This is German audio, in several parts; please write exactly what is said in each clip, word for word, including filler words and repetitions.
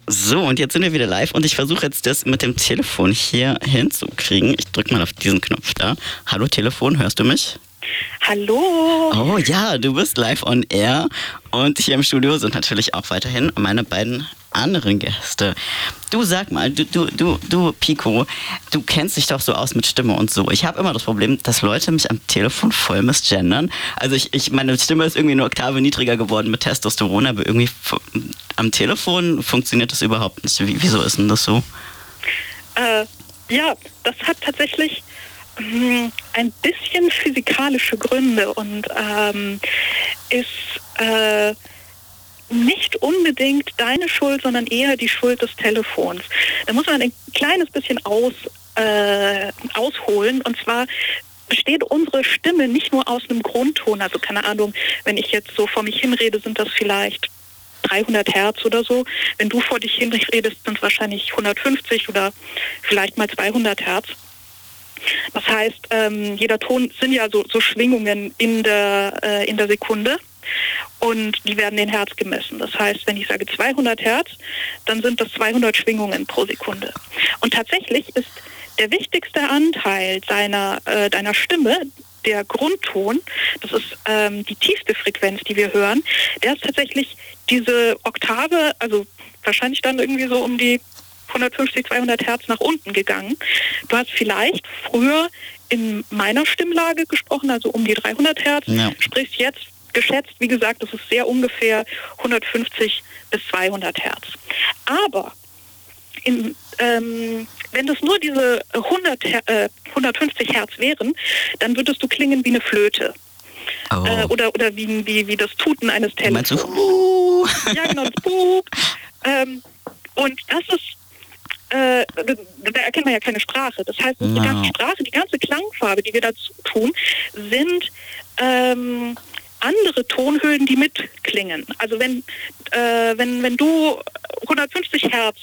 So, und jetzt sind wir wieder live und ich versuche jetzt das mit dem Telefon hier hinzukriegen. Ich drücke mal auf diesen Knopf da. Hallo Telefon, hörst du mich? Hallo. Oh ja, du bist live on air und hier im Studio sind natürlich auch weiterhin meine beiden anderen Gäste. Du sag mal, du, du, du, du Pico, du kennst dich doch so aus mit Stimme und so. Ich habe immer das Problem, dass Leute mich am Telefon voll misgendern. Also ich, ich, meine Stimme ist irgendwie eine Oktave niedriger geworden mit Testosteron, aber irgendwie f- am Telefon funktioniert das überhaupt nicht. Wie, wieso ist denn das so? Äh, ja, das hat tatsächlich mh, ein bisschen physikalische Gründe und ähm, ist äh, nicht unbedingt deine Schuld, sondern eher die Schuld des Telefons. Da muss man ein kleines bisschen aus, äh, ausholen. Und zwar besteht unsere Stimme nicht nur aus einem Grundton. Also keine Ahnung, wenn ich jetzt so vor mich hinrede, sind das vielleicht dreihundert Hertz oder so. Wenn du vor dich hinredest, sind es wahrscheinlich hundertfünfzig oder vielleicht mal zweihundert Hertz. Das heißt, ähm, jeder Ton sind ja so, so Schwingungen in der, äh, in der Sekunde. Und die werden in Hertz gemessen. Das heißt, wenn ich sage zweihundert Hertz, dann sind das zweihundert Schwingungen pro Sekunde. Und tatsächlich ist der wichtigste Anteil deiner, äh, deiner Stimme, der Grundton, das ist ähm, die tiefste Frequenz, die wir hören, der ist tatsächlich diese Oktave, also wahrscheinlich dann irgendwie so um die hundertfünfzig, zweihundert Hertz nach unten gegangen. Du hast vielleicht früher in meiner Stimmlage gesprochen, also um die dreihundert Hertz, Ja. sprichst jetzt geschätzt, wie gesagt, das ist sehr ungefähr hundertfünfzig bis zweihundert Hertz. Aber in, ähm, wenn das nur diese hundert, äh, hundertfünfzig Hertz wären, dann würdest du klingen wie eine Flöte. Oh. Äh, oder oder wie, wie, wie das Tuten eines Telefons. Meinst du? Uh. Ja, genau, das Pup. Ähm, und das ist, äh, da erkennt man ja keine Sprache. Das heißt, unsere No. ganze Sprache, die ganze Klangfarbe, die wir dazu tun, sind ähm, andere Tonhöhen, die mitklingen. Also wenn, äh, wenn, wenn du hundertfünfzig Hertz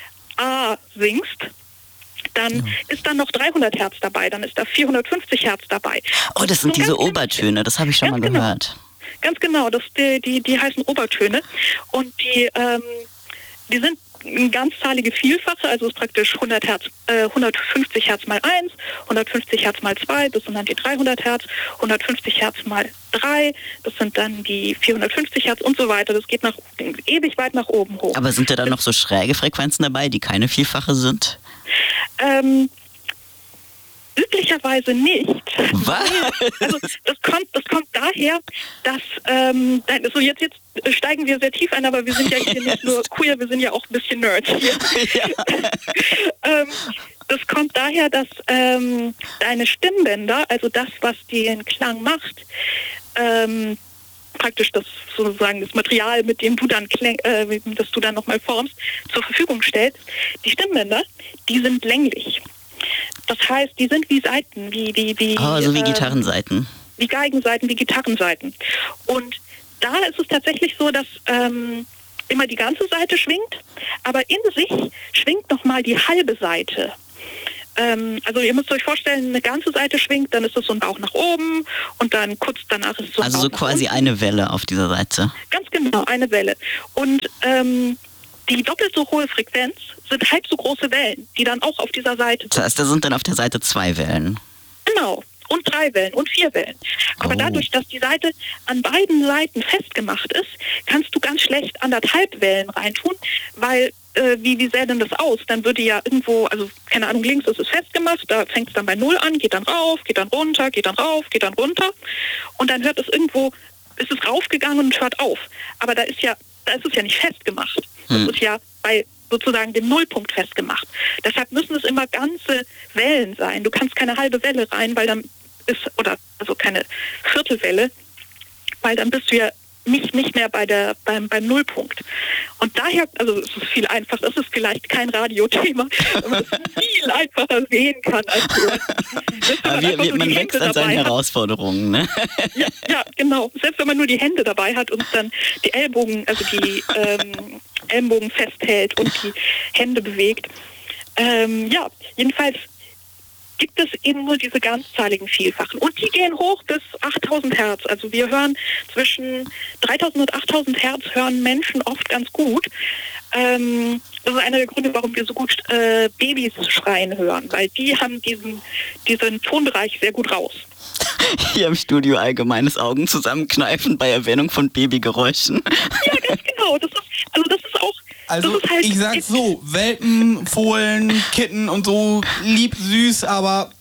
A singst, dann ja. ist dann noch dreihundert Hertz dabei, dann ist da vierhundertfünfzig Hertz dabei. Oh, das sind so diese Obertöne, das habe ich schon mal genau. gehört. Ganz genau, das, die, die, die heißen Obertöne und die, ähm, die sind ganzzahlige Vielfache, also ist praktisch hundert Hertz, äh, hundertfünfzig Hertz mal eins, hundertfünfzig Hertz mal zwei, das sind dann die dreihundert Hertz, hundertfünfzig Hertz mal drei, das sind dann die vierhundertfünfzig Hertz und so weiter. Das geht nach, ewig weit nach oben hoch. Aber sind da dann noch so schräge Frequenzen dabei, die keine Vielfache sind? Ähm, üblicherweise nicht. Was? Also das kommt, das kommt daher, dass ähm, also jetzt, jetzt steigen wir sehr tief ein, aber wir sind ja hier nicht nur queer, wir sind ja auch ein bisschen Nerds hier. Ja. ähm, das kommt daher, dass ähm, deine Stimmbänder, also das, was den Klang macht, ähm, praktisch das sozusagen das Material, mit dem du dann kling, äh, das du dann nochmal formst, zur Verfügung stellst, die Stimmbänder, die sind länglich. Das heißt, die sind wie Saiten, wie wie wie oh, so wie äh, Gitarrensaiten. Wie Geigensaiten, wie Gitarrensaiten. Und da ist es tatsächlich so, dass ähm, immer die ganze Saite schwingt, aber in sich schwingt nochmal die halbe Saite. Ähm, also ihr müsst euch vorstellen, eine ganze Saite schwingt, dann ist es so ein Bauch nach oben und dann kurz danach ist es so ein Also Bauch so nach quasi unten. eine Welle auf dieser Seite. Ganz genau, eine Welle. Und ähm, die doppelt so hohe Frequenz sind halb so große Wellen, die dann auch auf dieser Seite sind. Das heißt, da sind dann auf der Seite zwei Wellen. Genau. Und drei Wellen und vier Wellen. Aber oh. dadurch, dass die Seite an beiden Seiten festgemacht ist, kannst du ganz schlecht anderthalb Wellen reintun, weil, äh, wie, wie sähe denn das aus? Dann würde ja irgendwo, also keine Ahnung, links ist es festgemacht, da fängt es dann bei Null an, geht dann rauf, geht dann runter, geht dann rauf, geht dann runter und dann hört es irgendwo, ist es raufgegangen und hört auf. Aber da ist ja, da ist es ja nicht festgemacht. Hm. Das ist ja bei sozusagen dem Nullpunkt festgemacht. Deshalb müssen es immer ganze Wellen sein. Du kannst keine halbe Welle rein, weil dann ist, oder also keine Viertelwelle, weil dann bist du ja nicht, nicht mehr bei der, beim, beim Nullpunkt. Und daher, also es ist viel einfacher, es ist vielleicht kein Radiothema, aber man es viel einfacher sehen kann als hören. Aber wir, wir, man wächst an seinen Herausforderungen, ne? Ja, ja, genau. Selbst wenn man nur die Hände dabei hat und dann die Ellbogen, also die ähm, Ellenbogen festhält und die Hände bewegt. Ähm, ja, jedenfalls gibt es eben nur diese ganzzahligen Vielfachen. Und die gehen hoch bis achttausend Hertz. Also wir hören zwischen dreitausend und achttausend Hertz hören Menschen oft ganz gut. Ähm, das ist einer der Gründe, warum wir so gut äh, Babys schreien hören, weil die haben diesen, diesen Tonbereich sehr gut raus. Hier im Studio allgemeines Augen zusammenkneifen bei Erwähnung von Babygeräuschen. Ja, ganz genau. Das ist, also das ist auch... Also das ist halt, ich sag's so, Welpen, Fohlen, Kitten und so, lieb, süß, aber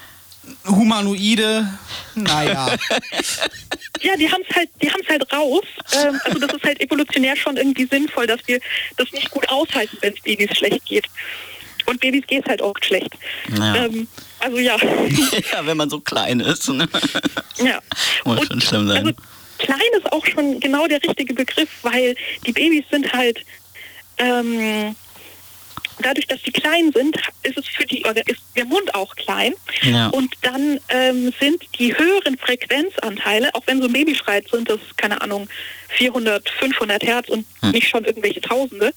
Humanoide, naja. Ja, die haben es halt, die haben's halt raus. Ähm, also das ist halt evolutionär schon irgendwie sinnvoll, dass wir das nicht gut aushalten, wenn es Babys schlecht geht. Und Babys geht es halt auch schlecht. Ja. Ähm, also ja. Ja, wenn man so klein ist. Ne? Ja. Muss schon schlimm sein. Also klein ist auch schon genau der richtige Begriff, weil die Babys sind halt ähm, dadurch, dass sie klein sind, ist es für die, oder ist der Mund auch klein. Ja. Und dann ähm, sind die höheren Frequenzanteile, auch wenn so ein Baby schreit, sind das, keine Ahnung, vierhundert, fünfhundert Hertz und hm. nicht schon irgendwelche Tausende.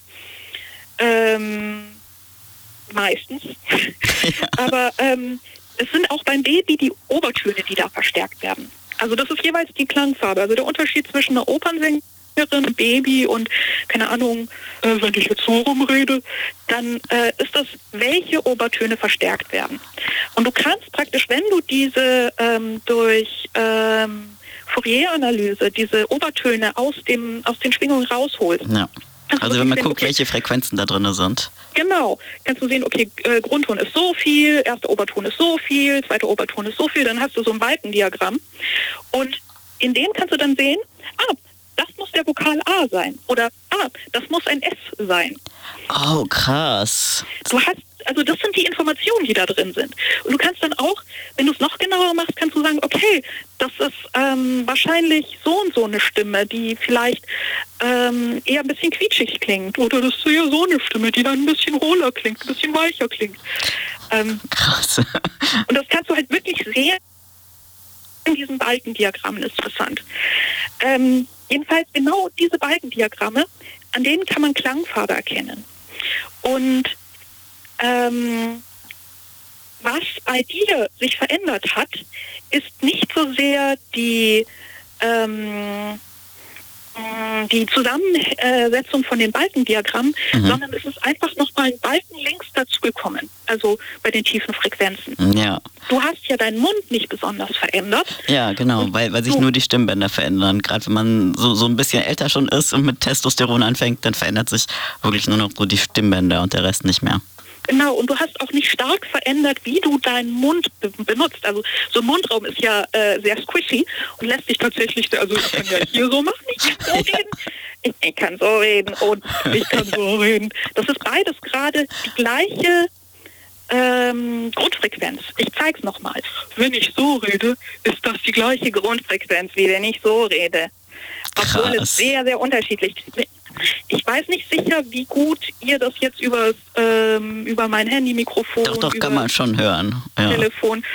Ähm, meistens. Ja. Aber ähm, es sind auch beim Baby die Obertöne, die da verstärkt werden. Also das ist jeweils die Klangfarbe. Also der Unterschied zwischen einer Opernsängerin, Baby und, keine Ahnung, äh, wenn ich jetzt so rumrede, dann äh, ist das, welche Obertöne verstärkt werden. Und du kannst praktisch, wenn du diese ähm, durch ähm, Fourier-Analyse, diese Obertöne aus dem aus den Schwingungen rausholst. Ja. Also wenn man sehen, guckt, okay, welche Frequenzen da drin sind. Genau. Kannst du sehen, okay, äh, Grundton ist so viel, erster Oberton ist so viel, zweiter Oberton ist so viel, dann hast du so ein Balkendiagramm. Und in dem kannst du dann sehen, ah, das muss der Vokal A sein. Oder, ah, das muss ein S sein. Oh, krass. Du hast, also das sind die Informationen, die da drin sind. Und du kannst dann auch, wenn du es noch genauer machst, kannst du sagen, okay, das ist ähm, wahrscheinlich so und so eine Stimme, die vielleicht ähm, eher ein bisschen quietschig klingt. Oder das ist eher so eine Stimme, die dann ein bisschen hohler klingt, ein bisschen weicher klingt. Ähm, krass. Und das kannst du halt wirklich sehen in diesen Balkendiagrammen, ist interessant. Ähm, jedenfalls genau diese Balkendiagramme, an denen kann man Klangfarbe erkennen. Und ähm, was bei dir sich verändert hat, ist nicht so sehr die, ähm, die Zusammensetzung von den Balkendiagrammen, mhm. sondern es ist einfach nochmal ein Balken links dazugekommen, also bei den tiefen Frequenzen. Ja. Du hast ja deinen Mund nicht besonders verändert. Ja, genau, weil, weil sich nur die Stimmbänder verändern. Gerade wenn man so, so ein bisschen älter schon ist und mit Testosteron anfängt, dann verändert sich wirklich nur noch so die Stimmbänder und der Rest nicht mehr. Genau, und du hast auch nicht stark verändert, wie du deinen Mund be- benutzt. Also so ein Mundraum ist ja äh, sehr squishy und lässt sich tatsächlich, also ich kann ja hier so machen, ich kann so reden, ich, ich kann so reden und ich kann so reden. Das ist beides gerade die gleiche ähm, Grundfrequenz. Ich zeig's nochmal. Wenn ich so rede, ist das die gleiche Grundfrequenz, wie wenn ich so rede. Obwohl Krass. es sehr, sehr unterschiedlich ist. Ich weiß nicht sicher, wie gut ihr das jetzt über, ähm, über mein Handy-Mikrofon, Doch, doch, über kann man schon hören. Ja. Telefon.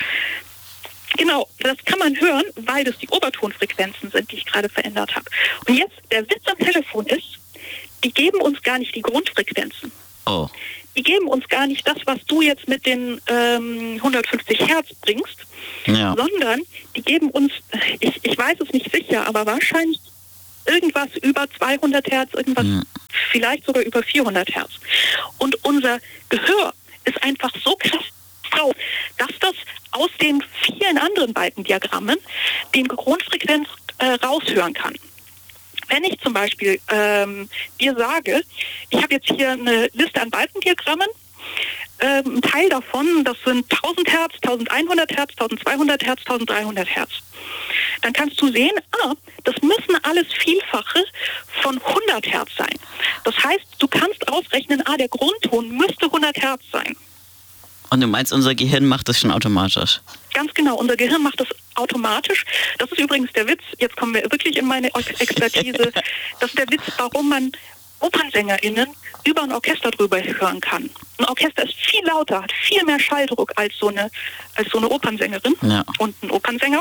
Genau, das kann man hören, weil das die Obertonfrequenzen sind, die ich gerade verändert habe. Und jetzt, der Witz am Telefon ist, die geben uns gar nicht die Grundfrequenzen. Oh. Die geben uns gar nicht das, was du jetzt mit den ähm, hundertfünfzig Hertz bringst, Ja. sondern die geben uns, ich, ich weiß es nicht sicher, aber wahrscheinlich irgendwas über zweihundert Hertz, irgendwas Mhm. vielleicht sogar über vierhundert Hertz. Und unser Gehör ist einfach so krass drauf, dass das aus den vielen anderen Balkendiagrammen den Grundfrequenz äh, raushören kann. Wenn ich zum Beispiel ähm, dir sage, ich habe jetzt hier eine Liste an Balkendiagrammen, ähm, ein Teil davon, das sind tausend Hertz, eintausendeinhundert Hertz, eintausendzweihundert Hertz, dreizehnhundert Hertz. Dann kannst du sehen, ah, das müssen alles Vielfache von hundert Hertz sein. Das heißt, du kannst ausrechnen, ah, der Grundton müsste hundert Hertz sein. Und du meinst, unser Gehirn macht das schon automatisch? Ganz genau, unser Gehirn macht das automatisch. Das ist übrigens der Witz, jetzt kommen wir wirklich in meine Expertise, das ist der Witz, warum man OpernsängerInnen über ein Orchester drüber hören kann. Ein Orchester ist viel lauter, hat viel mehr Schalldruck als so eine, als so eine Opernsängerin Ja. und ein Opernsänger.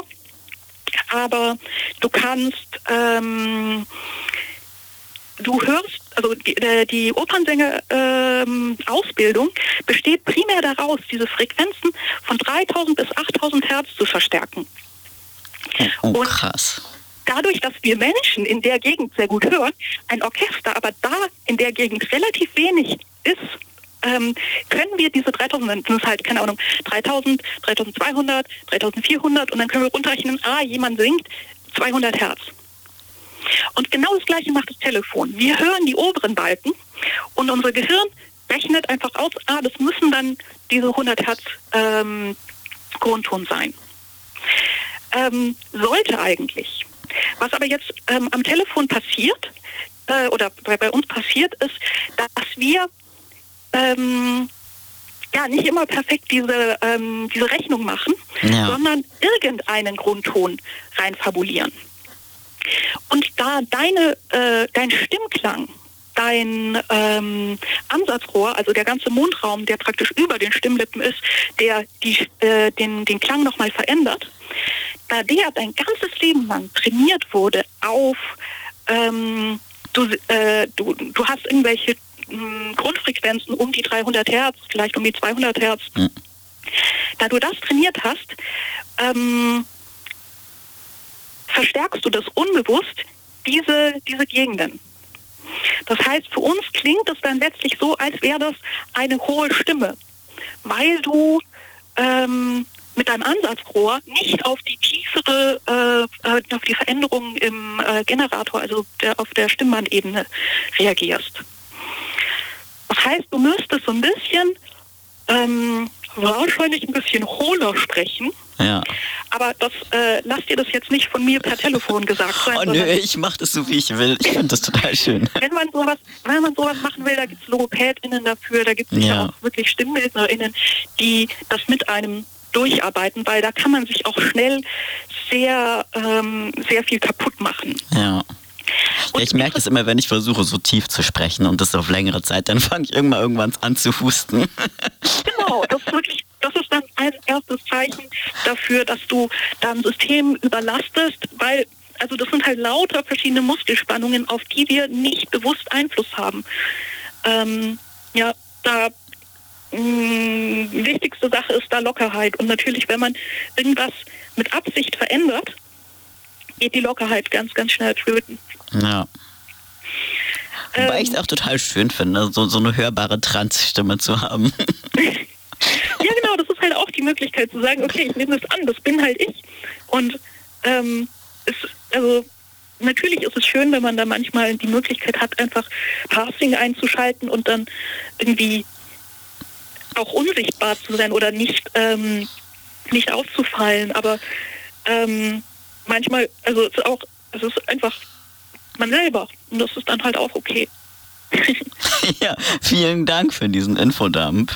Aber du kannst, ähm, du hörst, also die, die Opernsänger-Ausbildung ähm, besteht primär daraus, diese Frequenzen von dreitausend bis achttausend Hertz zu verstärken. Oh, Und krass. dadurch, dass wir Menschen in der Gegend sehr gut hören, ein Orchester aber da in der Gegend relativ wenig ist, ähm, können wir diese dreitausend, dann sind es halt, keine Ahnung, dreitausend, dreitausendzweihundert, dreitausendvierhundert und dann können wir runterrechnen, ah, jemand singt zweihundert Hertz. Und genau das Gleiche macht das Telefon. Wir hören die oberen Balken und unser Gehirn rechnet einfach aus, ah, das müssen dann diese hundert Hertz ähm, Grundton sein. Ähm, sollte eigentlich. Was aber jetzt ähm, am Telefon passiert, äh, oder bei, bei uns passiert ist, dass wir ähm, ja nicht immer perfekt diese, ähm, diese Rechnung machen, ja. sondern irgendeinen Grundton reinfabulieren. Und da deine, äh, dein Stimmklang, dein ähm, Ansatzrohr, also der ganze Mundraum, der praktisch über den Stimmlippen ist, der die, äh, den, den Klang nochmal verändert, da der dein ganzes Leben lang trainiert wurde auf, ähm, du, äh, du, du hast irgendwelche mh, Grundfrequenzen um die dreihundert Hertz, vielleicht um die zweihundert Hertz, mhm. da du das trainiert hast, ähm, verstärkst du das unbewusst, diese, diese Gegenden. Das heißt, für uns klingt es dann letztlich so, als wäre das eine hohe Stimme, weil du ähm, mit deinem Ansatzrohr nicht auf die tiefere, äh, auf die Veränderungen im äh, Generator, also der, auf der Stimmbandebene reagierst. Das heißt, du müsstest so ein bisschen, ähm, wahrscheinlich ein bisschen hohler sprechen. Ja. Aber das, äh, lass dir das jetzt nicht von mir per Telefon gesagt sein. Oh nö, ich mach das so, wie ich will. Ich finde das total schön. Wenn man sowas, wenn man sowas machen will, da gibt es LogopädInnen dafür, da gibt es ja. ja auch wirklich StimmbildnerInnen, die das mit einem durcharbeiten, weil da kann man sich auch schnell sehr, ähm, sehr viel kaputt machen. Ja. Ja, ich merke das immer, wenn ich versuche, so tief zu sprechen und das auf längere Zeit, dann fange ich irgendwann irgendwann an zu husten. Genau, das ist wirklich, das ist dann ein erstes Zeichen dafür, dass du dein System überlastest, weil, also das sind halt lauter verschiedene Muskelspannungen, auf die wir nicht bewusst Einfluss haben. Ähm, ja, da mh, wichtigste Sache ist da Lockerheit. Und natürlich, wenn man irgendwas mit Absicht verändert, geht die Lockerheit ganz, ganz schnell flöten. Ja. Wobei ähm, ich es auch total schön finde, so, so eine hörbare Trans-Stimme zu haben. Ja, genau, das ist halt auch die Möglichkeit zu sagen, okay, ich nehme das an, das bin halt ich. Und ähm, es, also natürlich ist es schön, wenn man da manchmal die Möglichkeit hat, einfach Parsing einzuschalten und dann irgendwie auch unsichtbar zu sein oder nicht, ähm, nicht aufzufallen. Aber ähm, manchmal, also es ist auch, es ist einfach man selber und das ist dann halt auch okay. Ja, vielen Dank für diesen Infodump.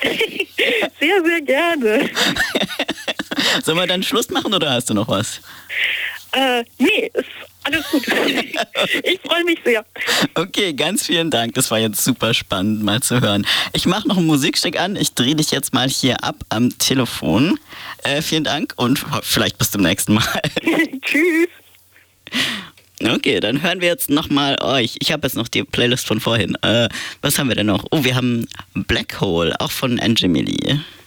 Sehr, sehr gerne. Sollen wir dann Schluss machen oder hast du noch was? Äh, nee, ist alles gut. Ich freue mich sehr. Okay, ganz vielen Dank. Das war jetzt super spannend mal zu hören. Ich mache noch ein Musikstück an. Ich drehe dich jetzt mal hier ab am Telefon. Äh, vielen Dank und vielleicht bis zum nächsten Mal. Tschüss. Okay, dann hören wir jetzt nochmal euch. Ich habe jetzt noch die Playlist von vorhin. Äh, was haben wir denn noch? Oh, wir haben Black Hole, auch von Angie Millie.